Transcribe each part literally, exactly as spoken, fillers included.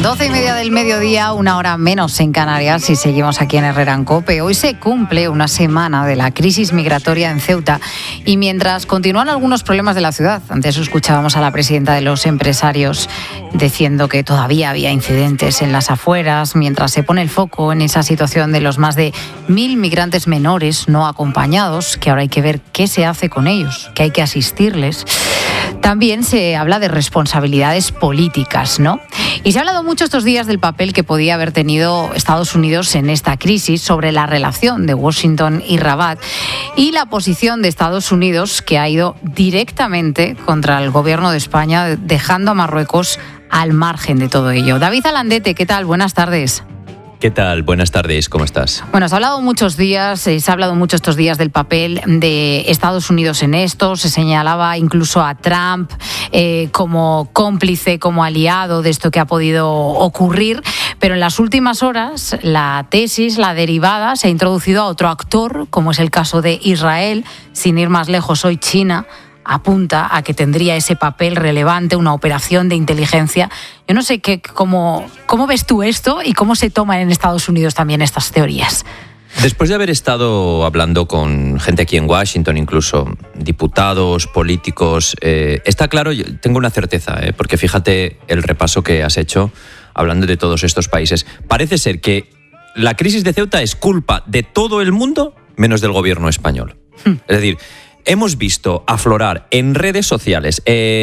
doce y media del mediodía, una hora menos en Canarias, y seguimos aquí en Herrera en COPE. Hoy se cumple una semana de la crisis migratoria en Ceuta, y mientras continúan algunos problemas de la ciudad, antes escuchábamos a la presidenta de los empresarios diciendo que todavía había incidentes en las afueras, mientras se pone el foco en esa situación de los más de mil migrantes menores no acompañados, que ahora hay que ver qué se hace con ellos, que hay que asistirles. También se habla de responsabilidades políticas, ¿no? Y se ha hablado mucho estos días del papel que podía haber tenido Estados Unidos en esta crisis, sobre la relación de Washington y Rabat, y la posición de Estados Unidos, que ha ido directamente contra el gobierno de España, dejando a Marruecos al margen de todo ello. David Alandete, ¿qué tal? Buenas tardes. ¿Qué tal? Buenas tardes, ¿cómo estás? Bueno, se ha hablado muchos días, eh, se ha hablado mucho estos días del papel de Estados Unidos en esto. Se señalaba incluso a Trump eh, como cómplice, como aliado de esto que ha podido ocurrir. Pero en las últimas horas, la tesis, la derivada, se ha introducido a otro actor, como es el caso de Israel. Sin ir más lejos, hoy China apunta a que tendría ese papel relevante, una operación de inteligencia. Yo no sé qué, cómo, cómo ves tú esto y cómo se toman en Estados Unidos también estas teorías. Después de haber estado hablando con gente aquí en Washington, incluso diputados, políticos, eh, está claro, yo tengo una certeza, eh, porque fíjate el repaso que has hecho hablando de todos estos países. Parece ser que la crisis de Ceuta es culpa de todo el mundo menos del gobierno español. Hmm. Es decir, hemos visto aflorar en redes sociales,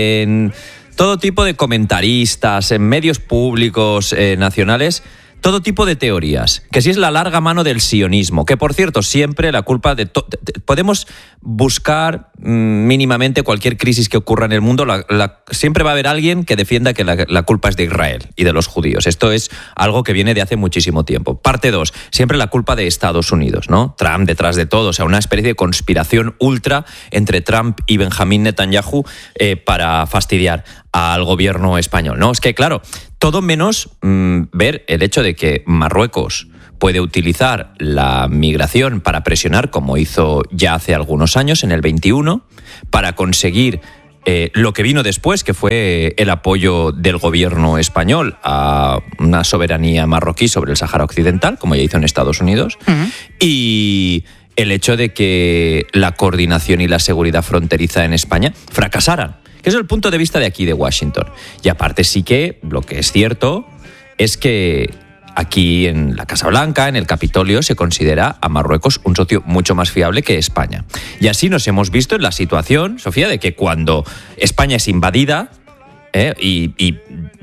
en todo tipo de comentaristas, en medios públicos eh, nacionales, todo tipo de teorías, que si es la larga mano del sionismo, que por cierto siempre la culpa de... To- de podemos buscar mmm, mínimamente cualquier crisis que ocurra en el mundo, la, la, siempre va a haber alguien que defienda que la, la culpa es de Israel y de los judíos. Esto es algo que viene de hace muchísimo tiempo. Parte dos, siempre la culpa de Estados Unidos, ¿no? Trump detrás de todo, o sea, una especie de conspiración ultra entre Trump y Benjamín Netanyahu eh, para fastidiar al gobierno español, ¿no? Es que, claro, todo menos mmm, ver el hecho de que Marruecos puede utilizar la migración para presionar, como hizo ya hace algunos años, en el veintiuno, para conseguir eh, lo que vino después, que fue el apoyo del gobierno español a una soberanía marroquí sobre el Sáhara Occidental, como ya hizo en Estados Unidos, uh-huh. y el hecho de que la coordinación y la seguridad fronteriza en España fracasaran. Que es el punto de vista de aquí, de Washington. Y aparte sí que lo que es cierto es que aquí en la Casa Blanca, en el Capitolio, se considera a Marruecos un socio mucho más fiable que España. Y así nos hemos visto en la situación, Sofía, de que cuando España es invadida eh, y, y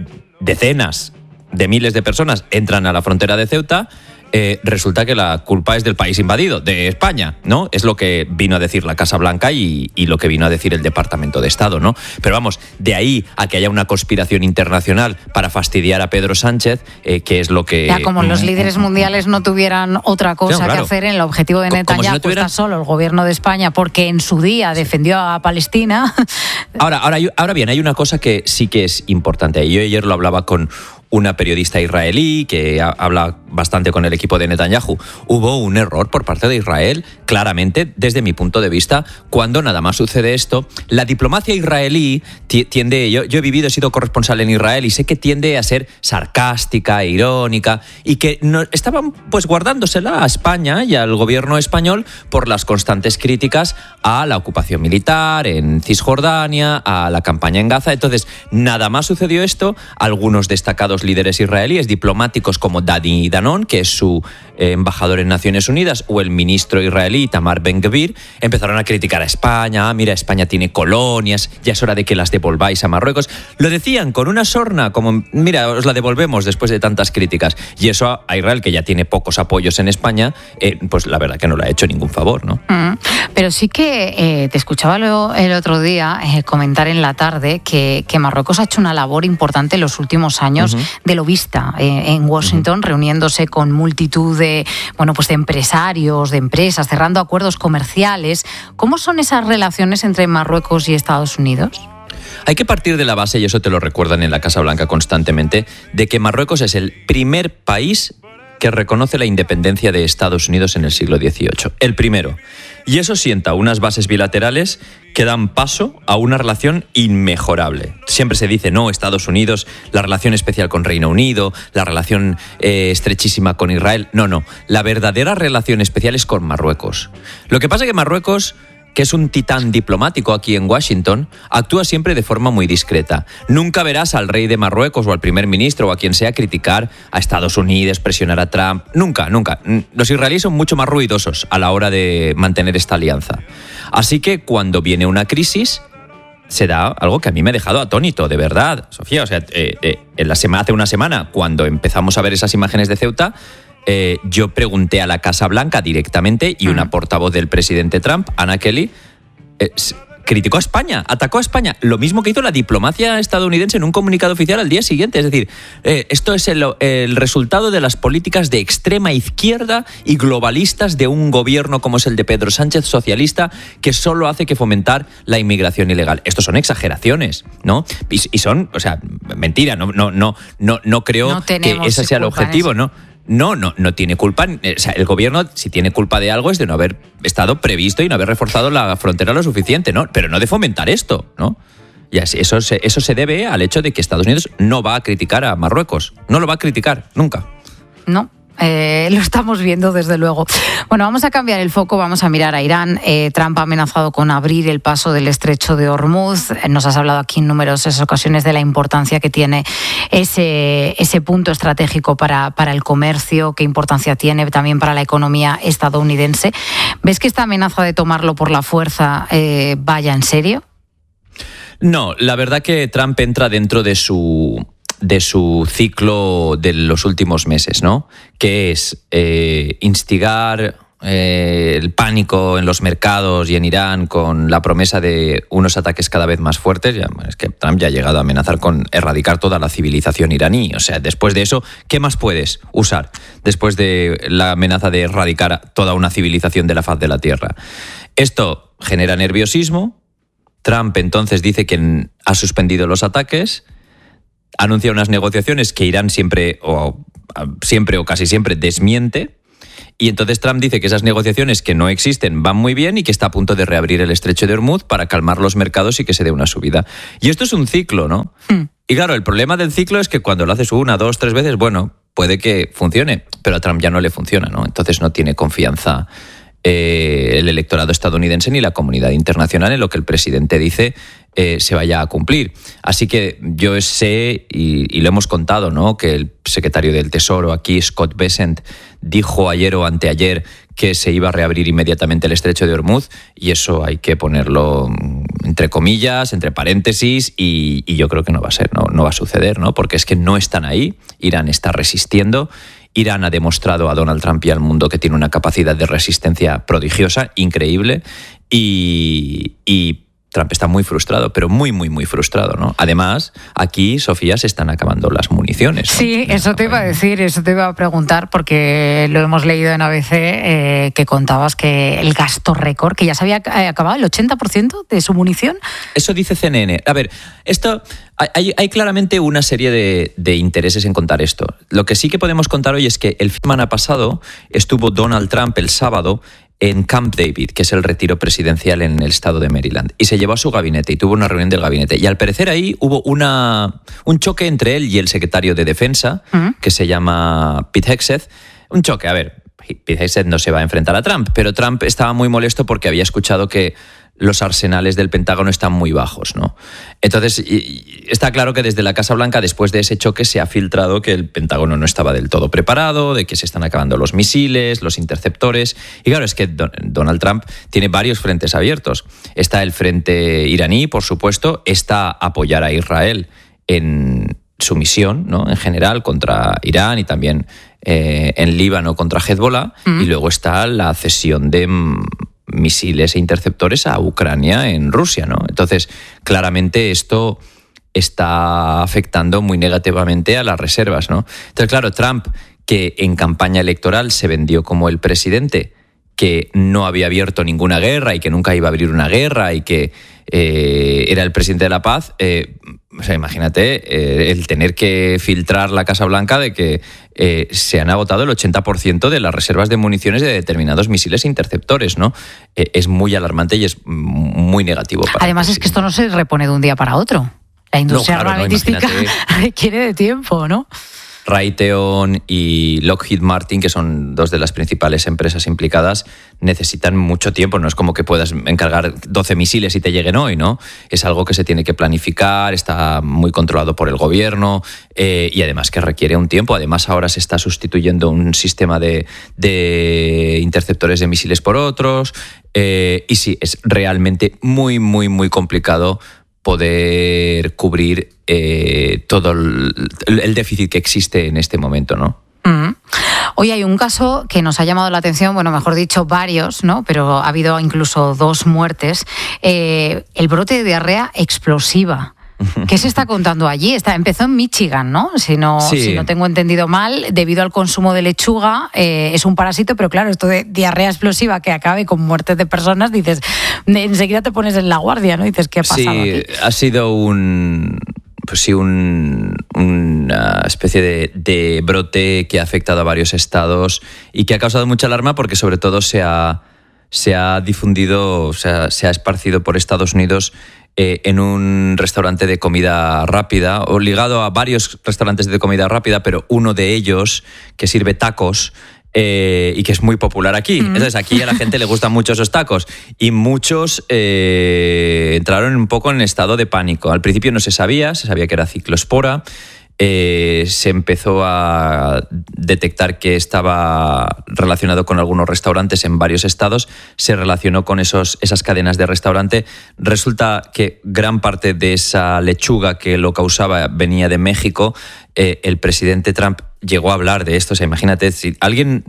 decenas de miles de personas entran a la frontera de Ceuta, Eh, resulta que la culpa es del país invadido, de España, ¿no? Es lo que vino a decir la Casa Blanca y, y lo que vino a decir el Departamento de Estado, ¿no? Pero vamos, de ahí a que haya una conspiración internacional para fastidiar a Pedro Sánchez, eh, que es lo que... Ya, como los líderes mundiales no tuvieran otra cosa no, claro. que hacer, en el objetivo de Netanyahu si no tuvieran... está solo el gobierno de España, porque en su día defendió a Palestina. Ahora, ahora, ahora bien, hay una cosa que sí que es importante. Yo ayer lo hablaba con una periodista israelí que habla bastante con el equipo de Netanyahu. Hubo un error por parte de Israel, claramente, desde mi punto de vista, cuando nada más sucede esto. La diplomacia israelí tiende, yo, yo he vivido, he sido corresponsal en Israel y sé que tiende a ser sarcástica, irónica, y que no, estaban pues guardándosela a España y al gobierno español por las constantes críticas a la ocupación militar en Cisjordania, a la campaña en Gaza. Entonces, nada más sucedió esto, algunos destacados líderes israelíes, diplomáticos como Dani Danon, que es su eh, embajador en Naciones Unidas, o el ministro israelí Tamar Ben-Gvir, empezaron a criticar a España. Ah, mira, España tiene colonias, ya es hora de que las devolváis a Marruecos. Lo decían con una sorna, como, mira, os la devolvemos después de tantas críticas. Y eso a Israel, que ya tiene pocos apoyos en España, eh, pues la verdad que no le ha hecho ningún favor, ¿no? Mm, pero sí que eh, te escuchaba lo, el otro día eh, comentar en la tarde que, que Marruecos ha hecho una labor importante en los últimos años, uh-huh. de lobista eh, en Washington, uh-huh. reuniéndose con multitud de, bueno, pues de empresarios, de empresas, cerrando acuerdos comerciales. ¿Cómo son esas relaciones entre Marruecos y Estados Unidos? Hay que partir de la base, y eso te lo recuerdan en la Casa Blanca constantemente, de que Marruecos es el primer país que reconoce la independencia de Estados Unidos en el siglo dieciocho. El primero. Y eso sienta unas bases bilaterales que dan paso a una relación inmejorable. Siempre se dice, no, Estados Unidos, la relación especial con Reino Unido, la relación eh, estrechísima con Israel. No, no, la verdadera relación especial es con Marruecos. Lo que pasa es que Marruecos, que es un titán diplomático aquí en Washington, actúa siempre de forma muy discreta. Nunca verás al rey de Marruecos o al primer ministro o a quien sea criticar a Estados Unidos, presionar a Trump. Nunca, nunca. Los israelíes son mucho más ruidosos a la hora de mantener esta alianza. Así que cuando viene una crisis, se da algo que a mí me ha dejado atónito, de verdad, Sofía. O sea, eh, eh, en la semana, hace una semana, cuando empezamos a ver esas imágenes de Ceuta, Eh, yo pregunté a la Casa Blanca directamente y una portavoz del presidente Trump, Anna Kelly, eh, criticó a España, atacó a España. Lo mismo que hizo la diplomacia estadounidense en un comunicado oficial al día siguiente. Es decir, eh, esto es el, el resultado de las políticas de extrema izquierda y globalistas de un gobierno como es el de Pedro Sánchez, socialista, que solo hace que fomentar la inmigración ilegal. Estos son exageraciones, ¿no? Y, y son, o sea, mentira, no, no, no, no, no creo no que ese sea el objetivo, ¿no? No, no, no tiene culpa. O sea, el gobierno, si tiene culpa de algo, es de no haber estado previsto y no haber reforzado la frontera lo suficiente, ¿no? Pero no de fomentar esto, ¿no? Y así, eso, se, eso se debe al hecho de que Estados Unidos no va a criticar a Marruecos. No lo va a criticar, nunca. No. Eh, lo estamos viendo desde luego. Bueno, vamos a cambiar el foco, vamos a mirar a Irán. Eh, Trump ha amenazado con abrir el paso del estrecho de Hormuz. Nos has hablado aquí en numerosas ocasiones de la importancia que tiene ese, ese punto estratégico para, para el comercio, qué importancia tiene también para la economía estadounidense. ¿Ves que esta amenaza de tomarlo por la fuerza eh, vaya en serio? No, la verdad que Trump entra dentro de su... de su ciclo de los últimos meses, ¿no? Que es eh, instigar eh, el pánico en los mercados y en Irán con la promesa de unos ataques cada vez más fuertes. Ya, es que Trump ya ha llegado a amenazar con erradicar toda la civilización iraní. O sea, después de eso, ¿qué más puedes usar? Después de la amenaza de erradicar toda una civilización de la faz de la Tierra. Esto genera nerviosismo. Trump entonces dice que ha suspendido los ataques, anuncia unas negociaciones que Irán siempre o, siempre o casi siempre desmiente, y entonces Trump dice que esas negociaciones que no existen van muy bien y que está a punto de reabrir el estrecho de Hormuz para calmar los mercados y que se dé una subida. Y esto es un ciclo, ¿no? Mm. Y claro, el problema del ciclo es que cuando lo haces una, dos, tres veces, bueno, puede que funcione, pero a Trump ya no le funciona, ¿no? Entonces no tiene confianza eh, el electorado estadounidense ni la comunidad internacional en lo que el presidente dice eh, se vaya a cumplir. Así que yo sé, y, y lo hemos contado, ¿no?, que el secretario del Tesoro aquí, Scott Bessent, dijo ayer o anteayer que se iba a reabrir inmediatamente el estrecho de Hormuz, y eso hay que ponerlo entre comillas, entre paréntesis, y, y yo creo que no va a ser, no, no va a suceder, ¿no? Porque es que no están ahí. Irán está resistiendo. Irán ha demostrado a Donald Trump y al mundo que tiene una capacidad de resistencia prodigiosa, increíble, y, y Trump está muy frustrado, pero muy, muy, muy frustrado, ¿no? Además, aquí, Sofía, se están acabando las municiones, ¿no? Sí, eso te iba a decir, eso te iba a preguntar, porque lo hemos leído en A B C, eh, que contabas que el gasto récord, que ya se había acabado el ochenta por ciento de su munición. Eso dice C N N. A ver, esto... Hay, hay claramente una serie de, de intereses en contar esto. Lo que sí que podemos contar hoy es que el fin de semana pasado estuvo Donald Trump el sábado en Camp David, que es el retiro presidencial en el estado de Maryland, y se llevó a su gabinete y tuvo una reunión del gabinete. Y al parecer ahí hubo una, un choque entre él y el secretario de Defensa, uh-huh. que se llama Pete Hegseth. Un choque, a ver, Pete Hegseth no se va a enfrentar a Trump, pero Trump estaba muy molesto porque había escuchado que los arsenales del Pentágono están muy bajos, ¿no? Entonces, está claro que desde la Casa Blanca, después de ese choque, se ha filtrado que el Pentágono no estaba del todo preparado, de que se están acabando los misiles, los interceptores. Y claro, es que Donald Trump tiene varios frentes abiertos. Está el frente iraní, por supuesto, está apoyar a Israel en su misión, ¿no?, en general, contra Irán y también eh, en Líbano contra Hezbollah. Mm. Y luego está la cesión de misiles e interceptores a Ucrania en Rusia, ¿no? Entonces, claramente esto está afectando muy negativamente a las reservas, ¿no? Entonces, claro, Trump, que en campaña electoral se vendió como el presidente que no había abierto ninguna guerra y que nunca iba a abrir una guerra y que eh, era el presidente de la paz, eh, o sea, imagínate eh, el tener que filtrar la Casa Blanca de que eh, se han agotado el ochenta por ciento de las reservas de municiones de determinados misiles interceptores, ¿no? Eh, es muy alarmante y es muy negativo. Para Además es que esto no se repone de un día para otro. La industria no, claro, armamentística no, requiere de tiempo, ¿no? Raytheon y Lockheed Martin, que son dos de las principales empresas implicadas, necesitan mucho tiempo. No es como que puedas encargar doce misiles y te lleguen hoy, ¿no? Es algo que se tiene que planificar, está muy controlado por el gobierno eh, y además que requiere un tiempo. Además ahora se está sustituyendo un sistema de, de interceptores de misiles por otros eh, y sí, es realmente muy, muy, muy complicado poder cubrir eh, todo el, el déficit que existe en este momento, ¿no? Mm. Hoy hay un caso que nos ha llamado la atención, bueno, mejor dicho, varios, ¿no? Pero ha habido incluso dos muertes. Eh, el brote de diarrea explosiva. ¿Qué se está contando allí? Está, empezó en Michigan, ¿no? Si no, sí. si no tengo entendido mal, debido al consumo de lechuga, eh, es un parásito, pero claro, esto de diarrea explosiva que acabe con muertes de personas, dices, enseguida te pones en la guardia, ¿no? Dices, ¿qué ha pasado sí, aquí? Ha sido un... Pues sí, un, una especie de, de brote que ha afectado a varios estados y que ha causado mucha alarma porque sobre todo se ha, se ha difundido, o sea, se ha esparcido por Estados Unidos eh, en un restaurante de comida rápida, o ligado a varios restaurantes de comida rápida, pero uno de ellos que sirve tacos, Eh, y que es muy popular aquí. Mm. Entonces aquí a la gente le gustan mucho esos tacos y muchos eh, entraron un poco en estado de pánico. Al principio no se sabía, se sabía que era ciclospora. Eh, se empezó a detectar que estaba relacionado con algunos restaurantes en varios estados, se relacionó con esos, esas cadenas de restaurante. Resulta que gran parte de esa lechuga que lo causaba venía de México. Eh, el presidente Trump llegó a hablar de esto. O sea, imagínate, si alguien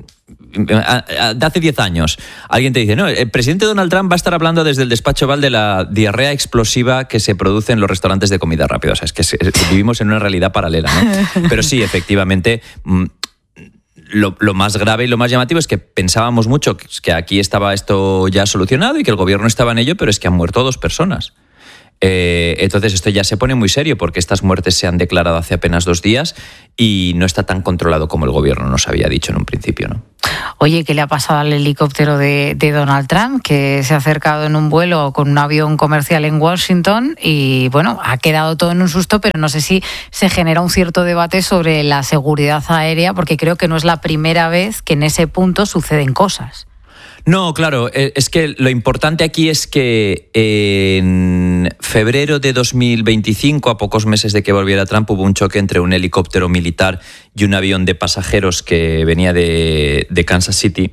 de hace diez años, alguien te dice, no, el presidente Donald Trump va a estar hablando desde el despacho Oval de la diarrea explosiva que se produce en los restaurantes de comida rápida. O sea, es que vivimos en una realidad paralela, ¿no? Pero sí, efectivamente, lo, lo más grave y lo más llamativo es que pensábamos mucho que aquí estaba esto ya solucionado y que el gobierno estaba en ello, pero es que han muerto dos personas. Eh, entonces esto ya se pone muy serio porque estas muertes se han declarado hace apenas dos días y no está tan controlado como el gobierno nos había dicho en un principio, ¿no? Oye, ¿qué le ha pasado al helicóptero de, de Donald Trump, que se ha acercado en un vuelo con un avión comercial en Washington y, bueno, ha quedado todo en un susto, pero no sé si se genera un cierto debate sobre la seguridad aérea, porque creo que no es la primera vez que en ese punto suceden cosas. No, claro, es que lo importante aquí es que en febrero de dos mil veinticinco, a pocos meses de que volviera Trump, hubo un choque entre un helicóptero militar y un avión de pasajeros que venía de, de Kansas City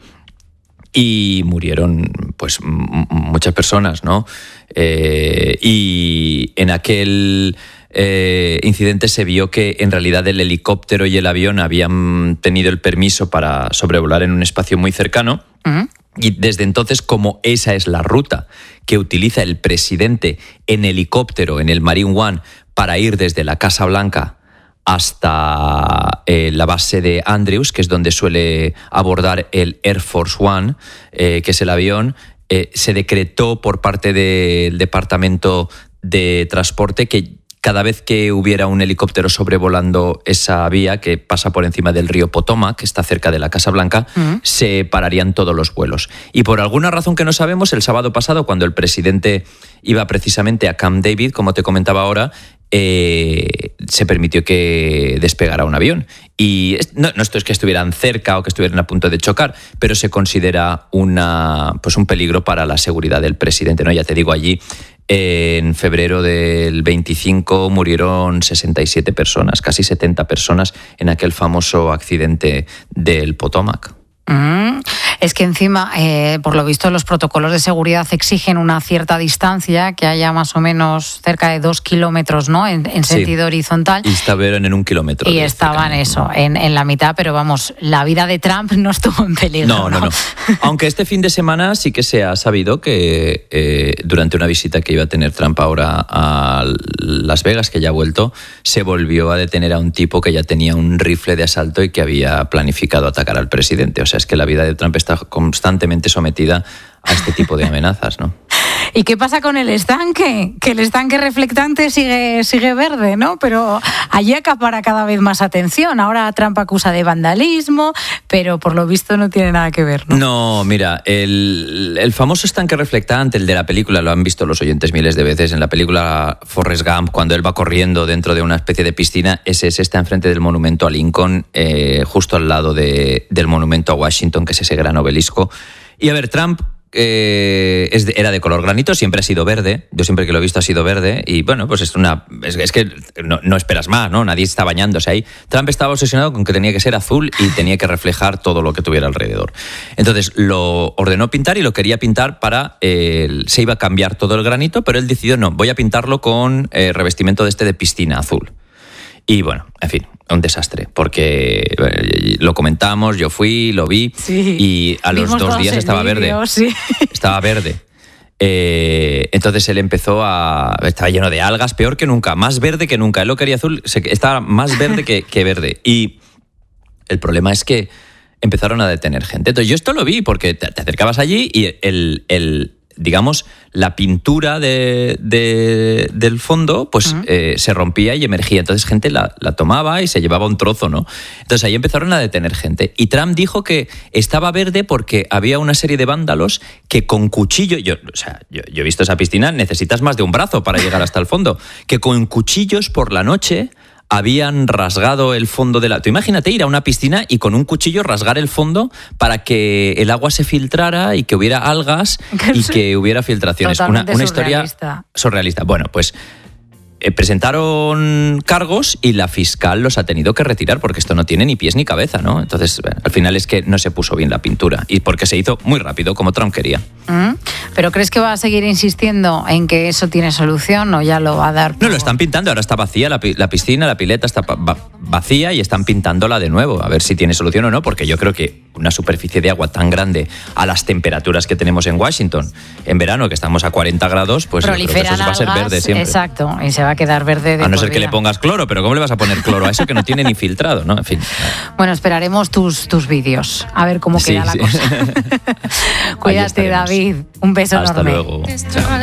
y murieron pues m- muchas personas, ¿no? Eh, y en aquel eh, incidente se vio que en realidad el helicóptero y el avión habían tenido el permiso para sobrevolar en un espacio muy cercano. Uh-huh. Y desde entonces, como esa es la ruta que utiliza el presidente en helicóptero, en el Marine One, para ir desde la Casa Blanca hasta eh, la base de Andrews, que es donde suele abordar el Air Force One, eh, que es el avión, eh, se decretó por parte del Departamento de Transporte que cada vez que hubiera un helicóptero sobrevolando esa vía que pasa por encima del río Potomac, que está cerca de la Casa Blanca, uh-huh. se pararían todos los vuelos. Y por alguna razón que no sabemos, el sábado pasado, cuando el presidente iba precisamente a Camp David, como te comentaba ahora, eh, se permitió que despegara un avión. Y no, no esto es que estuvieran cerca o que estuvieran a punto de chocar, pero se considera una, pues un peligro para la seguridad del presidente, ¿no? Ya te digo, allí en febrero del veinticinco murieron sesenta y siete personas, casi setenta personas en aquel famoso accidente del Potomac. Mm, es que encima, eh, por lo visto, los protocolos de seguridad exigen una cierta distancia, que haya más o menos cerca de dos kilómetros, ¿no? En, en sentido sí. horizontal. Y estaban en un kilómetro. Y estaban eso, en, en la mitad, pero vamos, la vida de Trump no estuvo en peligro. No, no, no. no. Aunque este fin de semana sí que se ha sabido que eh, durante una visita que iba a tener Trump ahora a Las Vegas, que ya ha vuelto, se volvió a detener a un tipo que ya tenía un rifle de asalto y que había planificado atacar al presidente. O sea, es que la vida de Trump está constantemente sometida a este tipo de amenazas, ¿no? ¿Y qué pasa con el estanque? Que el estanque reflectante sigue, sigue verde, ¿no? Pero allí acapara cada vez más atención. Ahora Trump acusa de vandalismo, pero por lo visto no tiene nada que ver, ¿no? No, mira, el, el famoso estanque reflectante, el de la película, lo han visto los oyentes miles de veces, en la película Forrest Gump, cuando él va corriendo dentro de una especie de piscina, ese, ese está enfrente del monumento a Lincoln, eh, justo al lado de, del monumento a Washington, que es ese gran obelisco. Y a ver, Trump eh, es de, era de color granito, siempre ha sido verde, yo siempre que lo he visto ha sido verde, y bueno, pues es una es, es que no, no esperas más, ¿no? Nadie está bañándose ahí. Trump estaba obsesionado con que tenía que ser azul y tenía que reflejar todo lo que tuviera alrededor. Entonces lo ordenó pintar y lo quería pintar para... Eh, se iba a cambiar todo el granito, pero él decidió, no, voy a pintarlo con eh, revestimiento de este de piscina azul. Y bueno, en fin, un desastre, porque lo comentamos, yo fui, lo vi, sí, y a los dos días estaba vídeo, verde. Sí. Estaba verde. Eh, entonces él empezó a... Estaba lleno de algas, peor que nunca, más verde que nunca. Él lo quería azul, estaba más verde que, que verde. Y el problema es que empezaron a detener gente. Entonces yo esto lo vi, porque te, te acercabas allí y el... el digamos, la pintura de, de, del fondo, pues uh-huh. eh, se rompía y emergía. Entonces gente la, la tomaba y se llevaba un trozo, ¿no? Entonces ahí empezaron a detener gente. Y Trump dijo que estaba verde porque había una serie de vándalos que con cuchillo... Yo, o sea, yo, yo he visto esa piscina, necesitas más de un brazo para llegar hasta el fondo. Que con cuchillos por la noche... habían rasgado el fondo de la... Tú imagínate ir a una piscina y con un cuchillo rasgar el fondo para que el agua se filtrara y que hubiera algas y que hubiera filtraciones. Una, una historia surrealista. Bueno, pues eh, presentaron cargos y la fiscal los ha tenido que retirar porque esto no tiene ni pies ni cabeza, ¿no? Entonces, bueno, al final es que no se puso bien la pintura y porque se hizo muy rápido, como Trump quería. Mm, ¿Pero crees que va a seguir insistiendo en que eso tiene solución o ya lo va a dar? Por... No, lo están pintando, ahora está vacía la, la piscina, la pileta está va, vacía y están pintándola de nuevo, a ver si tiene solución o no, porque yo creo que una superficie de agua tan grande a las temperaturas que tenemos en Washington, en verano que estamos a cuarenta grados, pues yo creo que eso va a ser verde siempre. Exacto, y se va a quedar verde de A no ser vida. que le pongas cloro, pero ¿cómo le vas a poner cloro a eso que no tiene ni filtrado, ¿no? En fin. Bueno, esperaremos tus, tus vídeos, a ver cómo queda sí, la sí. cosa. Cuídate, David. Un beso Hasta enorme. Hasta luego. Chao.